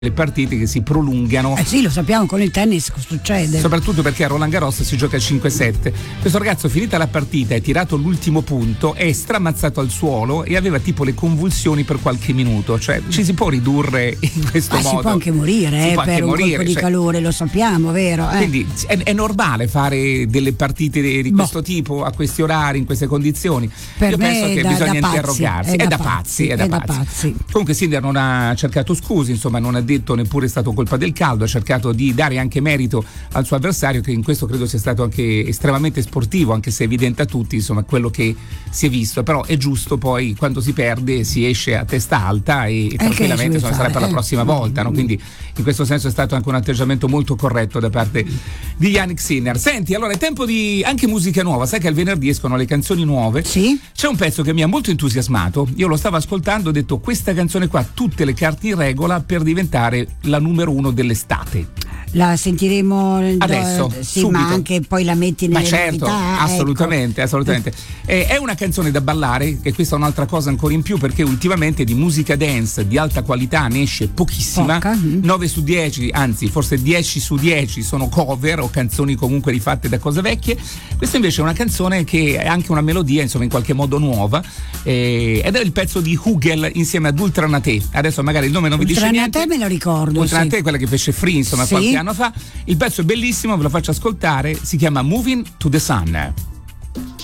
le partite che si prolungano. Sì, lo sappiamo, con il tennis succede. Soprattutto perché a Roland Garros si gioca a 5-7. Questo ragazzo, finita la partita e tirato l'ultimo punto, è stramazzato al suolo e aveva tipo le convulsioni per qualche minuto. Cioè ci si può ridurre in questo modo. Si può anche morire per un colpo di calore, lo sappiamo, vero? Quindi è normale fare delle partite di questo tipo a questi orari, in queste condizioni. Io penso che bisogna interrogarsi. È da pazzi. Comunque Sinner non ha cercato scuse, insomma, non ha detto neppure è stato colpa del caldo, ha cercato di dare anche merito al suo avversario, che in questo credo sia stato anche estremamente sportivo, anche se è evidente a tutti, insomma, quello che si è visto. Però è giusto, poi quando si perde si esce a testa alta e tranquillamente sarà per la prossima volta, no? Quindi in questo senso è stato anche un atteggiamento molto corretto da parte di Jannik Sinner. Senti, allora è tempo di anche musica nuova, sai che al venerdì escono le canzoni nuove. Sì. C'è un pezzo che mi ha molto entusiasmato, io lo stavo ascoltando, ho detto questa canzone qua, tutte le carte in regola per diventare la numero 1 dell'estate. La sentiremo adesso, sì, subito. Ma anche poi la metti nelle novità, assolutamente, ecco. assolutamente. È una canzone da ballare, e questa è un'altra cosa ancora in più, perché ultimamente di musica dance di alta qualità ne esce pochissima. 9 su 10, anzi forse 10 su 10 sono cover o canzoni comunque rifatte da cose vecchie. Questa invece è una canzone che è anche una melodia, insomma, in qualche modo nuova, ed è il pezzo di Hugel insieme ad Ultranate. Adesso magari il nome non vi dice niente. Ultranate me lo ricordo. Ultranate è quella che fece Free, insomma, qualche anno fa. Il pezzo è bellissimo, ve lo faccio ascoltare, si chiama Moving to the Sun.